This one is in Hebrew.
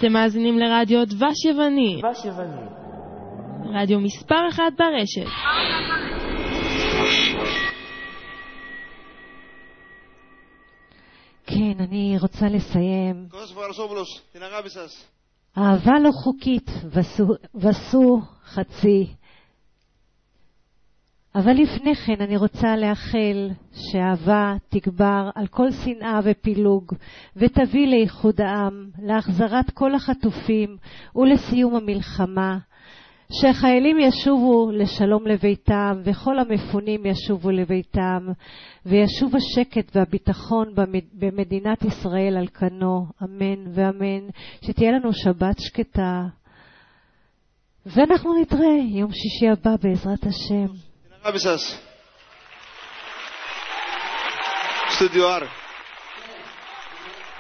אתם מאזינים לרדיו דבש יווני. רדיו מספר 1 ברשת. כן, אני רוצה לסיים. אהבה לא חוקית וסו חצי. אבל לפני כן אני רוצה לאחל שאהבה תגבר על כל שנאה ופילוג ותביא לאיחוד העם, להחזרת כל החטופים ולסיום המלחמה, שהחיילים ישובו לשלום לביתם וכל המפונים ישובו לביתם, וישוב השקט והביטחון במדינת ישראל על כנו, אמן ואמן. שתהיה לנו שבת שקטה, ואנחנו נתראה יום שישי הבא בעזרת השם. Studio R.